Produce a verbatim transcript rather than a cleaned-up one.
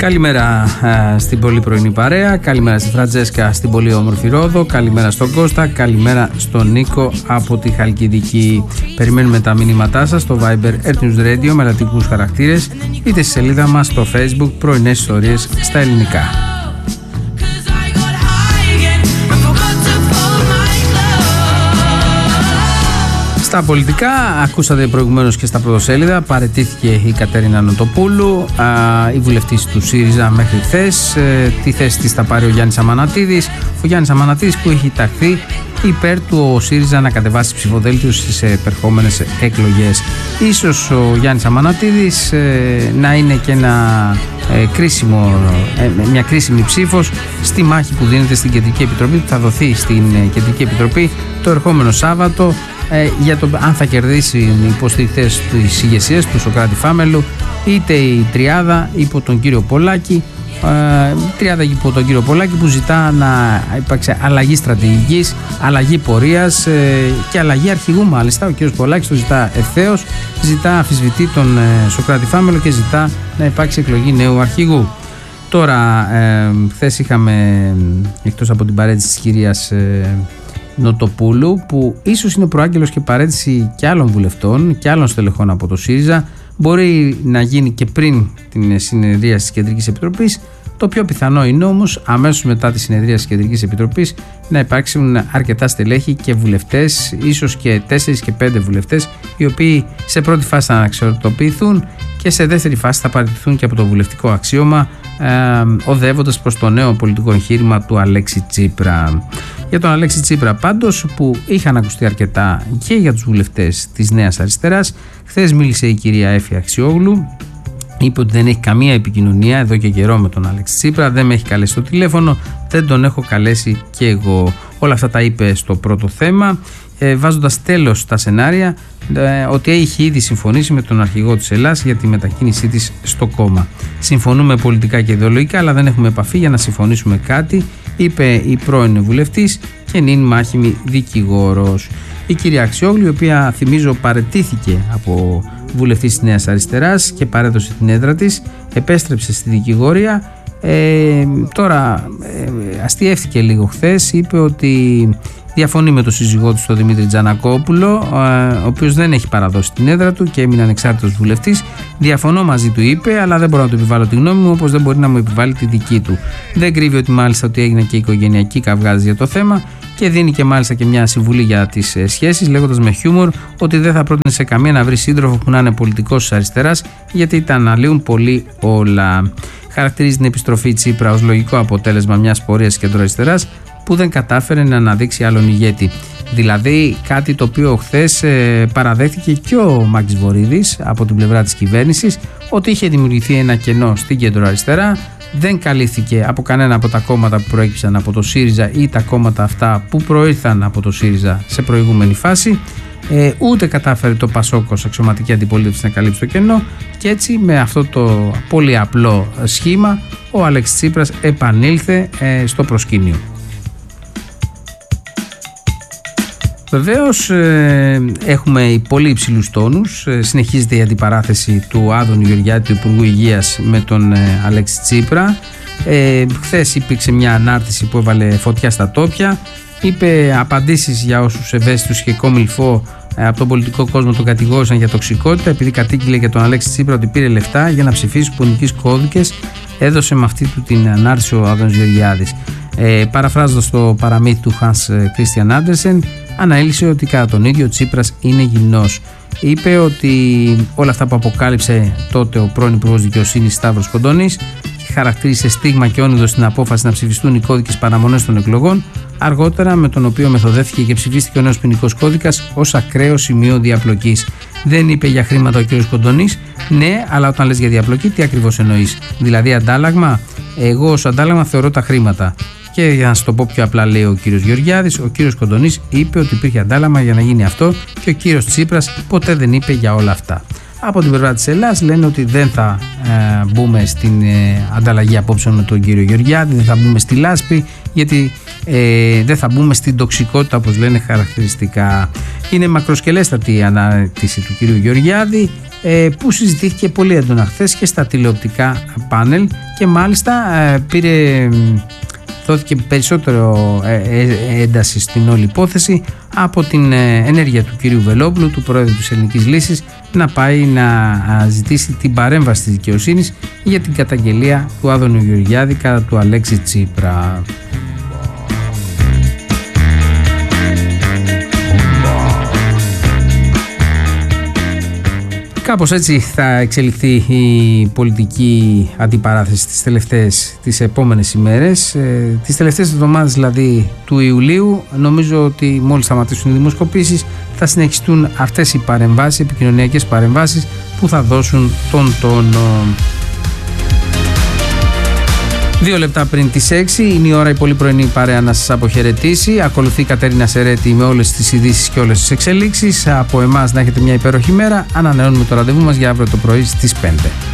Καλημέρα α, στην πολύ πρωινή παρέα, καλημέρα στη Φραντζέσκα στην πολύ όμορφη Ρόδο, καλημέρα στον Κώστα, καλημέρα στον Νίκο από τη Χαλκιδική. Περιμένουμε τα μηνύματά σας στο Viber Earth News Radio με λατινικούς χαρακτήρες, είτε στη σελίδα μας στο Facebook πρωινές ιστορίες στα ελληνικά. Στα πολιτικά, ακούσατε προηγουμένως και στα πρωτοσέλιδα, παραιτήθηκε η Κατερίνα Νοτοπούλου, α, η βουλευτής του ΣΥΡΙΖΑ μέχρι χθες. Ε, τη θέση της θα πάρει ο Γιάννης Αμανατίδης. Ο Γιάννης Αμανατίδης που έχει ταχθεί υπέρ του ο ΣΥΡΙΖΑ να κατεβάσει ψηφοδέλτιο στις επερχόμενες εκλογές. Ίσως ο Γιάννης Αμανατίδης ε, να είναι και ένα ε, κρίσιμο, ε, μια κρίσιμη ψήφος στη μάχη που δίνεται στην Κεντρική Επιτροπή, που θα δοθεί στην ε, Κεντρική Επιτροπή το ερχόμενο Σάββατο, ε, για το αν θα κερδίσει οι υποστηρικτές της ηγεσίας του Σωκράτη Φάμελου, είτε η τριάδα υπό τον κύριο Πολάκη, ε, τριάδα υπό τον κύριο Πολάκη που ζητά να υπάρξει αλλαγή στρατηγικής, αλλαγή πορείας ε, και αλλαγή αρχηγού. Μάλιστα ο κύριος Πολάκης το ζητά ευθέως, ζητά, αμφισβητεί τον ε, Σωκράτη Φάμελο και ζητά να υπάρξει εκλογή νέου αρχηγού. Τώρα, ε, χθες είχαμε, εκτός από την παρέτηση της κυρίας ε, Νοτοπούλου, που ίσως είναι προάγγελος και παρέτηση και άλλων βουλευτών και άλλων στελεχών από το ΣΥΡΙΖΑ, μπορεί να γίνει και πριν την συνεδρία της Κεντρικής Επιτροπής. Το πιο πιθανό είναι όμως αμέσως μετά τη συνεδρία της Κεντρικής Επιτροπής να υπάρξουν αρκετά στελέχη και βουλευτές, ίσως και τέσσερις και πέντε βουλευτές, οι οποίοι σε πρώτη φάση θα αναξιωτοποιηθούν και σε δεύτερη φάση θα παραιτηθούν και από το βουλευτικό αξίωμα, ε, οδεύοντας προς το νέο πολιτικό εγχείρημα του Αλέξη Τσίπρα. Για τον Αλέξη Τσίπρα πάντως, που είχαν ακουστεί αρκετά και για τους βουλευτές της Νέας Αριστεράς, χθες μίλησε η κυρία Έφη Αξιόγλου, είπε ότι δεν έχει καμία επικοινωνία εδώ και καιρό με τον Αλέξη Τσίπρα, δεν με έχει καλέσει στο τηλέφωνο, δεν τον έχω καλέσει και εγώ. Όλα αυτά τα είπε στο πρώτο θέμα, ε, βάζοντας τέλος στα σενάρια ε, ότι έχει ήδη συμφωνήσει με τον αρχηγό της Ελλάδας για τη μετακίνησή της στο κόμμα. Συμφωνούμε πολιτικά και ιδεολογικά, αλλά δεν έχουμε επαφή για να συμφωνήσουμε κάτι, είπε η πρώην βουλευτής και νυν μάχημη δικηγόρος. Η κυρία Αξιόγλου, η οποία θυμίζω παραιτήθηκε από βουλευτής της Νέας Αριστεράς και παρέδωσε την έδρα της, επέστρεψε στη δικηγόρια. Ε, τώρα ε, αστιεύτηκε λίγο χθες, είπε ότι διαφωνεί με τον σύζυγό του, τον Δημήτρη Τζανακόπουλο, ο οποίος δεν έχει παραδώσει την έδρα του και έμεινε ανεξάρτητος βουλευτής. Διαφωνώ μαζί του, είπε, αλλά δεν μπορώ να του επιβάλλω τη γνώμη μου, όπως δεν μπορεί να μου επιβάλλει τη δική του. Δεν κρύβει ότι μάλιστα ότι έγινε και οικογενειακή καυγάδες για το θέμα και δίνει και μάλιστα και μια συμβουλή για τις σχέσεις, λέγοντας με χιούμορ ότι δεν θα πρότεινε σε καμία να βρει σύντροφο που να είναι πολιτικός της αριστεράς, γιατί τα αναλύουν πολύ όλα. Χαρακτηρίζει την επιστροφή Τσίπρα ως λογικό αποτέλεσμα μιας πορείας κεντροαριστεράς που δεν κατάφερε να αναδείξει άλλον ηγέτη. Δηλαδή κάτι το οποίο χθες ε, παραδέχτηκε και ο Μάκης Βορίδης από την πλευρά της κυβέρνησης, ότι είχε δημιουργηθεί ένα κενό στην κεντροαριστερά, δεν καλύφθηκε από κανένα από τα κόμματα που προέκυψαν από το ΣΥΡΙΖΑ ή τα κόμματα αυτά που προήλθαν από το ΣΥΡΙΖΑ σε προηγούμενη φάση. Ε, ούτε κατάφερε το ΠΑΣΟΚ ως αξιωματική αντιπολίτευση να καλύψει το κενό, και έτσι με αυτό το πολύ απλό σχήμα ο Αλέξης Τσίπρας επανήλθε ε, στο προσκήνιο. Βεβαίως ε, έχουμε πολύ υψηλούς τόνους, ε, συνεχίζεται η αντιπαράθεση του Άδωνη Γεωργιάδη, του Υπουργού Υγείας, με τον ε, Αλέξη Τσίπρα. Ε, χθες υπήρξε μια ανάρτηση που έβαλε φωτιά στα τόπια, είπε απαντήσεις για όσους ευαίσθητους και κόμιλφό ε, από τον πολιτικό κόσμο τον κατηγόρησαν για τοξικότητα, επειδή κατήγγειλε για τον Αλέξη Τσίπρα ότι πήρε λεφτά για να ψηφίσει ποινικούς κώδικες. Έδωσε με αυτή του την ανάρτηση ο Άδωνης Γεωργιάδης. Ε, παραφράζοντας το παραμύθι του Hans Christian Andersen, αναέλυσε ότι κατά τον ίδιο Τσίπρας είναι γυμνός. Είπε ότι όλα αυτά που αποκάλυψε τότε ο πρώην Υπουργός Δικαιοσύνης Σταύρος Κοντώνης και χαρακτήρισε στίγμα και όνειδο στην απόφαση να ψηφιστούν οι κώδικες παραμονές των εκλογών, αργότερα με τον οποίο μεθοδεύτηκε και ψηφίστηκε ο νέος ποινικός κώδικας ως ακραίο σημείο διαπλοκής. Δεν είπε για χρήματα ο κ. Κοντώνης, ναι, αλλά όταν λες για διαπλοκή, τι ακριβώς εννοείς? Δηλαδή αντάλλαγμα? Εγώ ως αντάλλαγμα θεωρώ τα χρήματα. Και για να σας το πω πιο απλά, λέει ο κύριος Γεωργιάδης, ο κύριος Κοντώνης είπε ότι υπήρχε αντάλλαγμα για να γίνει αυτό και ο κύριος Τσίπρας ποτέ δεν είπε για όλα αυτά. Από την πλευρά της Ελλάδας λένε ότι δεν θα ε, μπούμε στην ε, ανταλλαγή απόψεων με τον κύριο Γεωργιάδη, δεν θα μπούμε στη λάσπη, γιατί ε, δεν θα μπούμε στην τοξικότητα, όπως λένε χαρακτηριστικά. Είναι μακροσκελέστατη η ανάρτηση του κύριου Γεωργιάδη. που συζητήθηκε πολύ έντονα χθες και στα τηλεοπτικά πάνελ και μάλιστα πήρε, δόθηκε περισσότερο ένταση στην όλη υπόθεση από την ενέργεια του κυρίου Βελόπουλου, του πρόεδρου της Ελληνικής Λύσης, να πάει να ζητήσει την παρέμβαση της δικαιοσύνης για την καταγγελία του Άδωνου Γεωργιάδη κατά του Αλέξη Τσίπρα. Κάπως έτσι θα εξελιχθεί η πολιτική αντιπαράθεση τις τελευταίες, τις επόμενες ημέρες, ε, τις τελευταίες εβδομάδες δηλαδή του Ιουλίου. Νομίζω ότι μόλις σταματήσουν οι δημοσκοπήσεις θα συνεχιστούν αυτές οι παρεμβάσεις, επικοινωνιακές παρεμβάσεις που θα δώσουν τον τόνο. Δύο λεπτά πριν τις έξι είναι η ώρα η πολύ πρωινή παρέα να σας αποχαιρετήσει. Ακολουθεί η Κατερίνα Σερέτη με όλες τις ειδήσεις και όλες τις εξελίξεις. Από εμάς να έχετε μια υπέροχη μέρα. Ανανεώνουμε το ραντεβού μας για αύριο το πρωί στις πέντε.